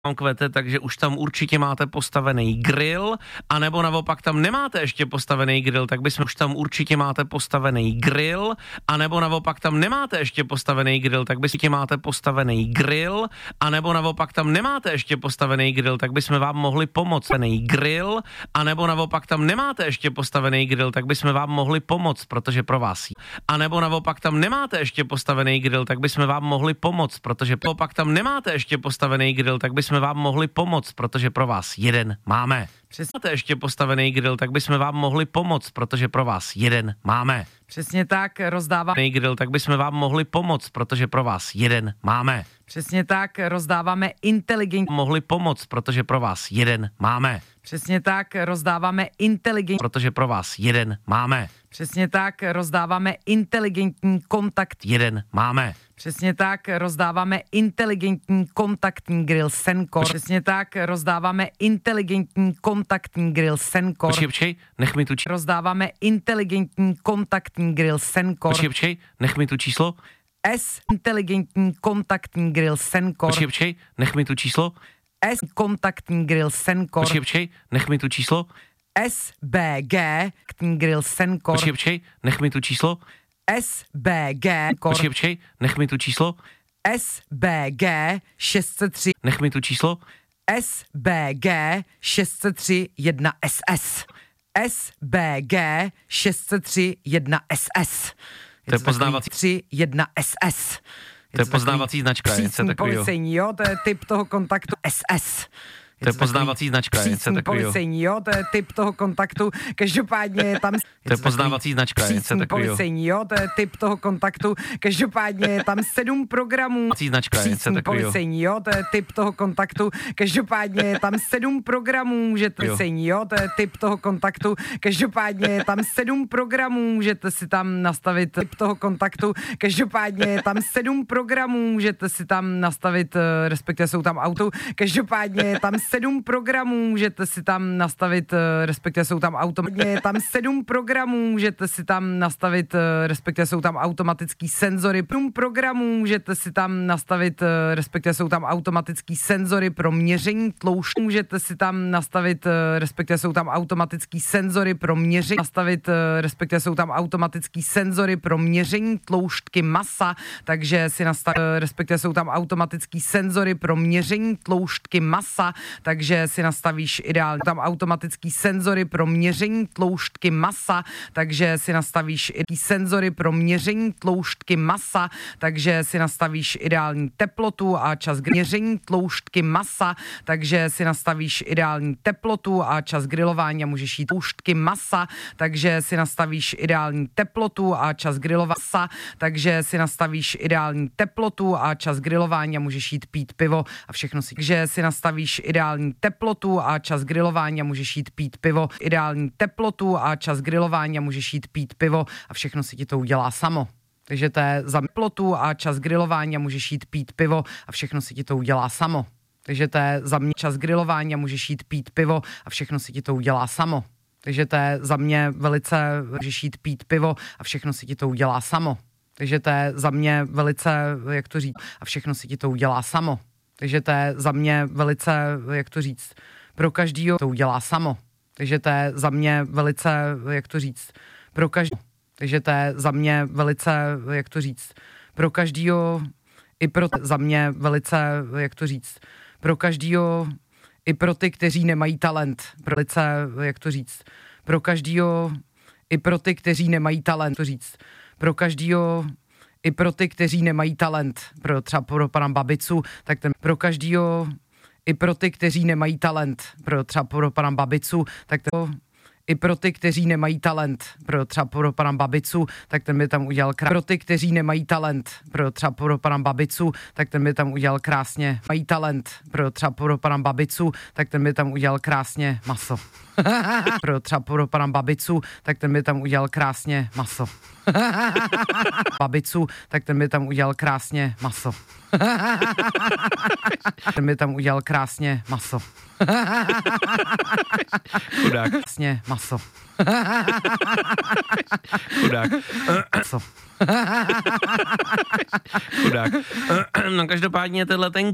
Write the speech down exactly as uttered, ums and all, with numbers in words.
tam kvete, takže už tam určitě máte postavený grill, anebo naopak tam nemáte ještě postavený grill, tak bychom už tam určitě máte postavený grill, anebo naopak tam nemáte ještě postavený grill, tak byste máte postavený grill, anebo naopak tam nemáte ještě postavený grill, tak bychom vám mohli pomoct. Grill, anebo naopak tam nemáte ještě postavený grill, tak bychom vám mohli pomoct, protože pro vás. A nebo naopak tam nemáte ještě postavený grill, tak bychom vám mohli pomoct, protože naopak tam nemáte ještě postavený grill, tak bychom vám mohli pomoct, protože pro vás jeden máme. Přesně. Máte ještě postavený grill, tak bychom vám mohli pomoct, protože pro vás jeden máme. Přesně tak, rozdáváme grill, tak bychom vám mohli pomoct, protože pro vás jeden máme. Přesně tak, rozdáváme inteligentní mohli pomoct, protože pro vás jeden máme. Přesně tak, rozdáváme inteligentní protože pro vás jeden máme. Přesně tak, rozdáváme inteligentní kontakt jeden máme. Přesně tak, rozdáváme inteligentní kontaktní grill Senkor. Přesně tak, rozdáváme inteligentní kontaktní grill Senkor. Počkej, počkej, nech mi tu číslo. Rozdáváme inteligentní kontaktní grill Senkor. Počkej, počkej, nech mi tu číslo. S inteligentní kontaktní grill Senkor. Počkej, počkej, nech mi tu číslo. S kontaktní grill Senkor. Počkej, počkej, nech mi tu číslo. S B G kontaktní grill Senkor. Počkej, počkej, nech mi tu číslo. S B G Počkej, počkej, nech mi tu číslo. S B G šest set tři Nech mi tu číslo. S B G šest set tři jedna S S S B G šest set tři jedna S S To je poznávací tři jedna S S To je poznávací značka, něco takového. Policejní, jo, to je typ toho kontaktu S S To je poznávací značka, něco takového. Policejní, jo, to je typ toho kontaktu, každopádně je tam... To je poznávací značka, něco takového. Policejní, jo, to je typ toho kontaktu, každopádně je tam sedm programů... Značka, něco takového. Policejní, jo, to je typ toho kontaktu, každopádně je tam sedm programů, můžete... Policejní, jo, to je typ toho kontaktu, každopádně je tam sedm programů, můžete si tam nastavit typ toho kontaktu, každopádně je tam sedm programů, můžete si tam nastavit, respektive jsou tam auto, každopádně je tam sedm programů, můžete si tam nastavit, respektive jsou tam automatně, je tam sedm programů, můžete si tam nastavit, respektive jsou tam automatický senzory, sedm programů, můžete si tam nastavit, respektive jsou tam automatický senzory pro měření tloušťky, můžete si tam nastavit, respektive jsou tam automatický senzory pro měření, nastavit, respektive jsou tam automatický senzory pro měření tloušťky masa, takže si nastavit, respektive jsou tam automatický senzory pro měření tloušťky masa, takže si nastavíš ideálně tam automatický senzory pro měření tloušťky masa, takže si nastavíš i senzory pro měření tloušťky masa, takže si nastavíš ideální teplotu a čas měření tloušťky masa, takže si nastavíš ideální teplotu a čas grilování a můžeš jít tloušťky masa, takže si nastavíš ideální teplotu a čas grilování, takže si nastavíš ideální teplotu a čas grilování a můžeš jít pít pivo a všechno si, takže si nastavíš ideální teplotu a čas grilování a můžeš jít pít pivo, ideální teplotu a čas grilování a můžeš jít pít pivo a všechno si ti to udělá samo. Takže to je za teplotu a čas grilování a můžeš jít pít pivo a všechno si ti to udělá samo. Takže to je za mě čas grilování a můžeš jít pít pivo a všechno si ti to udělá samo. Takže to je za mě velice, můžeš jít pít pivo a všechno si ti to udělá samo. Takže to je za mě velice, jak to říct, a všechno si ti to udělá samo. Takže to je za mě velice, jak to říct, pro každýho to udělá samo. Takže to je za mě velice, jak to říct, pro každý. Takže to je za mě velice, jak to říct, pro každýho, i pro t- za mě velice, jak to říct, pro každýho, i pro ty, kteří nemají talent. Pro velice, jak to říct, pro každýho, i pro ty, kteří nemají talent, to říct, pro každýho, i pro ty, kteří nemají talent, pro třeba pro pana Babicu, tak ten pro každýho, i pro ty, kteří nemají talent, pro třeba pro pana Babicu, tak ten, i pro ty, kteří nemají talent, pro třeba pro pana Babicu, tak ten by tam udělal krásně. Pro ty, kteří nemají talent, pro třeba pro pana Babicu, tak ten by tam udělal krásně. Mají talent, pro třeba pro pana Babicu, tak ten by tam udělal krásně maso. Pro třeba pro pana Babicu, tak ten by tam udělal krásně maso. Babicu, tak ten by tam udělal krásně maso. Ten by tam udělal krásně maso. Chudák. Krásně maso. Chudák. Maso. Chudák. No každopádně tenhle ten